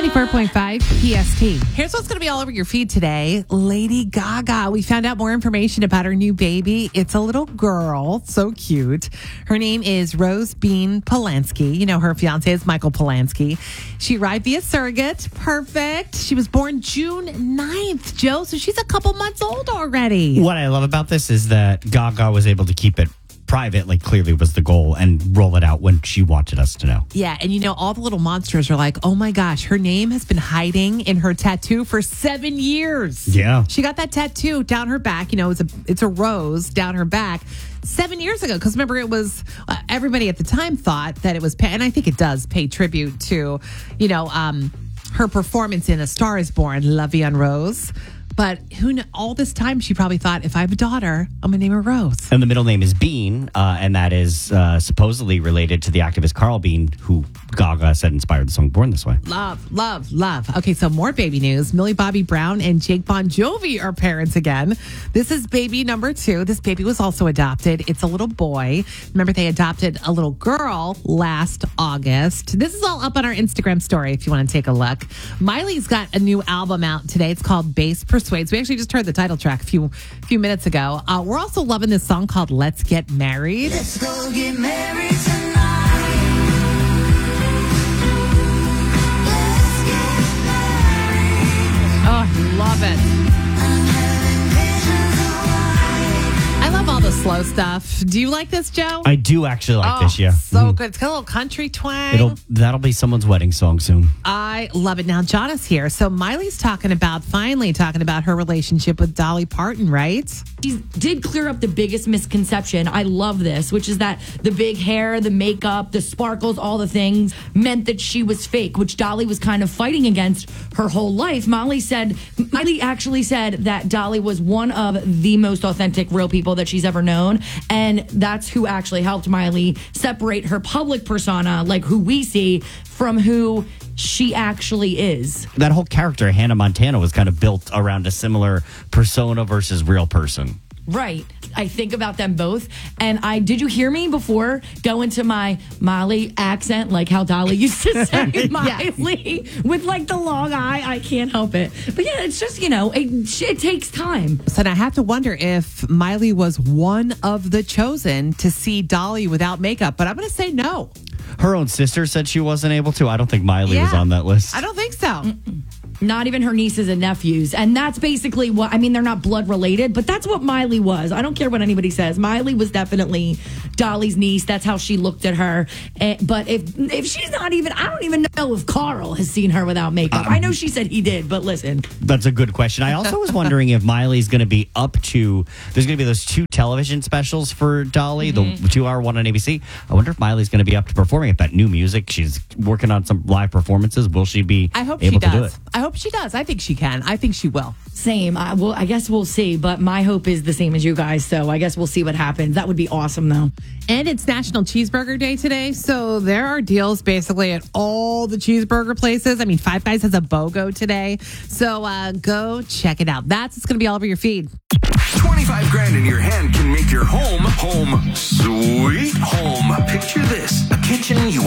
94.5 PST. Here's what's going to be all over your feed today. Lady Gaga. We found out more information about her new baby. It's a little girl. So cute. Her name is Rose Bean Polanski. You know, her fiance is Michael Polanski. She arrived via surrogate. Perfect. She was born June 9th, Joe. So she's a couple months old already. What I love about this is that Gaga was able to keep it private, like clearly was the goal, and roll it out when she wanted us to know. Yeah, and you know, all the little monsters are like, oh my gosh, her name has been hiding in her tattoo for 7 years. Yeah. She got that tattoo down her back. You know, it's a rose down her back 7 years ago. Because remember, it was everybody at the time thought that it was, and I think it does pay tribute to, you know, her performance in A Star Is Born, La Vie en Rose. But all this time, she probably thought, if I have a daughter, I'm going to name her Rose. And the middle name is Bean, and that is supposedly related to the activist Carl Bean, who Gaga said inspired the song Born This Way. Love, love, love. Okay, so more baby news. Millie Bobby Brown and Jake Bon Jovi are parents again. This is baby number 2. This baby was also adopted. It's a little boy. Remember, they adopted a little girl last August. This is all up on our Instagram story if you want to take a look. Miley's got a new album out today. It's called Bass Persuades. We actually just heard the title track a few minutes ago. We're also loving this song called Let's Get Married. Let's go get married tonight. Let's get married. Oh, I love it. I'm having visions of white. I love all the slow stuff. Do you like this, Joe? I do actually like this, yeah. So good. It's got a little country twang. That'll be someone's wedding song soon. I love it. Now, John is here. So Miley's finally talking about her relationship with Dolly Parton, right? She did clear up the biggest misconception. I love this, which is that the big hair, the makeup, the sparkles, all the things meant that she was fake, which Dolly was kind of fighting against her whole life. Miley actually said that Dolly was one of the most authentic, real people that she's ever known. And that's who actually helped Miley separate her public persona, like who we see, from who she actually is. That whole character, Hannah Montana, was kind of built around a similar persona versus real person. Right. I think about them both. And did you hear me before go into my Miley accent, like how Dolly used to say Miley with like the long eye? I can't help it. But yeah, it's just, you know, it takes time. So I have to wonder if Miley was one of the chosen to see Dolly without makeup, but I'm going to say no. Her own sister said she wasn't able to. I don't think Miley was on that list. I don't think so. Mm-mm. Not even her nieces and nephews. And that's basically what, I mean, they're not blood related, but that's what Miley was. I don't care what anybody says. Miley was definitely Dolly's niece. That's how she looked at her. But if she's not even, I don't even know if Carl has seen her without makeup. I know she said he did, but listen. That's a good question. I also was wondering if Miley's going to be up to, there's going to be those 2 television specials for Dolly, the 2-hour one on ABC. I wonder if Miley's going to be up to performing at that new music. She's working on some live performances. Will she be able to do it? I hope she does. I think she can. I think she will. Same. I guess we'll see. But my hope is the same as you guys. So I guess we'll see what happens. That would be awesome, though. And it's National Cheeseburger Day today. So there are deals basically at all the cheeseburger places. I mean, Five Guys has a BOGO today. So go check it out. That's what's going to be all over your feed. 25 grand in your hand can make your home sweet home. Picture this, a kitchen you